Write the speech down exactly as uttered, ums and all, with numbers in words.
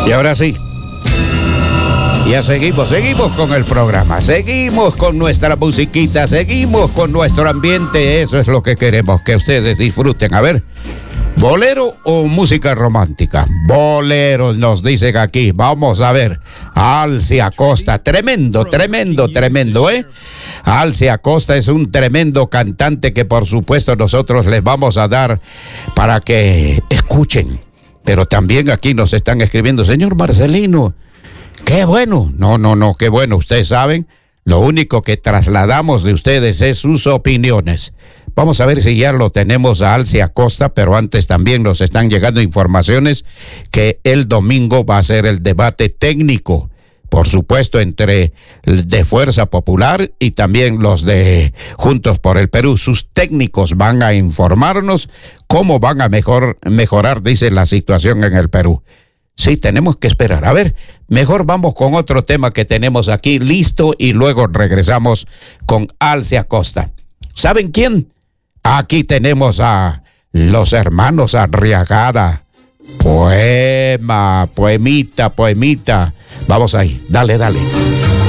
Y ahora sí, ya seguimos, seguimos con el programa, seguimos con nuestra musiquita, seguimos con nuestro ambiente. Eso es lo que queremos, que ustedes disfruten. A ver, ¿bolero o música romántica? Bolero, nos dicen aquí. Vamos a ver, Alci Acosta, tremendo, tremendo, tremendo, ¿eh? Alci Acosta es un tremendo cantante que por supuesto nosotros les vamos a dar para que escuchen. Pero también aquí nos están escribiendo, señor Marcelino, qué bueno. No, no, no, qué bueno. Ustedes saben, lo único que trasladamos de ustedes es sus opiniones. Vamos a ver si ya lo tenemos a Alci Acosta, pero antes también nos están llegando informaciones que el domingo va a ser el debate técnico, por supuesto, entre de Fuerza Popular y también los de Juntos por el Perú. Sus técnicos van a informarnos cómo van a mejor, mejorar, dice, la situación en el Perú. Sí, tenemos que esperar. A ver, mejor vamos con otro tema que tenemos aquí listo y luego regresamos con Alci Acosta. ¿Saben quién? Aquí tenemos a los hermanos Arriagada. Poema, poemita, poemita. Vamos ahí, dale, dale.